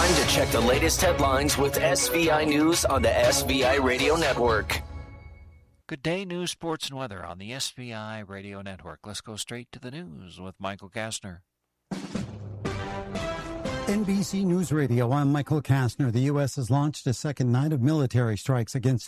time to check the latest headlines with SVI News on the SVI Radio Network. Good day, news, sports, and weather on the SVI Radio Network. Let's go straight to the news with Michael Kastner. NBC News Radio, I'm Michael Kastner. The U.S. has launched a second night of military strikes against